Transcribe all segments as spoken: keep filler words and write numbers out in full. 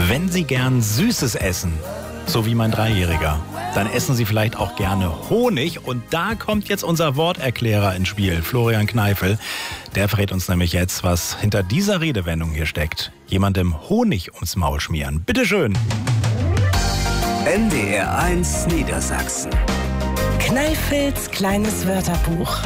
Wenn Sie gern Süßes essen, so wie mein Dreijähriger, dann essen Sie vielleicht auch gerne Honig. Und da kommt jetzt unser Worterklärer ins Spiel, Florian Kneifel. Der verrät uns nämlich jetzt, was hinter dieser Redewendung hier steckt. Jemandem Honig ums Maul schmieren. Bitteschön. N D R eins Niedersachsen. Kneifels kleines Wörterbuch.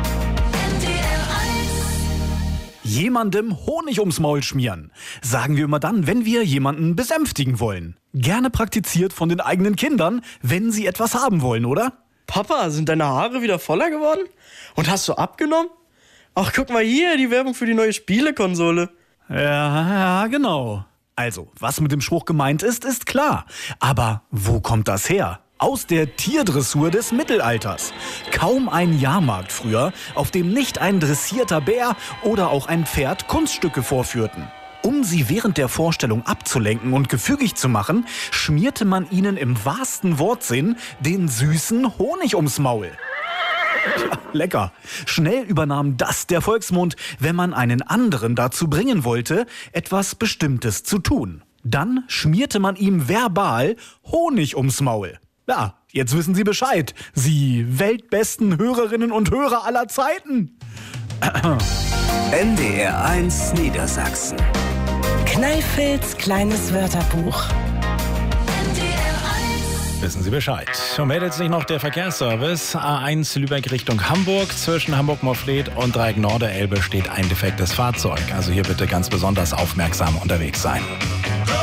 Jemandem Honig ums Maul schmieren. Sagen wir immer dann, wenn wir jemanden besänftigen wollen. Gerne praktiziert von den eigenen Kindern, wenn sie etwas haben wollen, oder? Papa, sind deine Haare wieder voller geworden? Und hast du abgenommen? Ach, guck mal hier, die Werbung für die neue Spielekonsole. Ja, ja, genau. Also, was mit dem Spruch gemeint ist, ist klar. Aber wo kommt das her? Aus der Tierdressur des Mittelalters. Kaum ein Jahrmarkt früher, auf dem nicht ein dressierter Bär oder auch ein Pferd Kunststücke vorführten. Um sie während der Vorstellung abzulenken und gefügig zu machen, schmierte man ihnen im wahrsten Wortsinn den süßen Honig ums Maul. Ja, lecker. Schnell übernahm das der Volksmund, wenn man einen anderen dazu bringen wollte, etwas Bestimmtes zu tun. Dann schmierte man ihm verbal Honig ums Maul. Ja, jetzt wissen Sie Bescheid. Sie weltbesten Hörerinnen und Hörer aller Zeiten. N D R eins Niedersachsen. Kneifels kleines Wörterbuch. Wissen Sie Bescheid. Und meldet sich noch der Verkehrsservice. A eins Lübeck Richtung Hamburg. Zwischen Hamburg-Morfleet und Dreieck Nord der Elbe steht ein defektes Fahrzeug. Also hier bitte ganz besonders aufmerksam unterwegs sein.